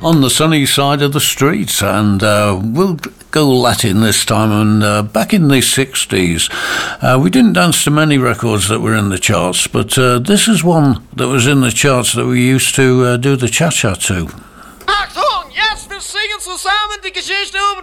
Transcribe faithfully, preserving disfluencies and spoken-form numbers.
on the sunny side of the street, and uh, we'll go Latin this time. And uh, back in the sixties, uh, we didn't dance to many records that were in the charts, but uh, this is one that was in the charts that we used to uh, do the cha-cha to. Achtung, jetzt wir singen zusammen die Geschichte über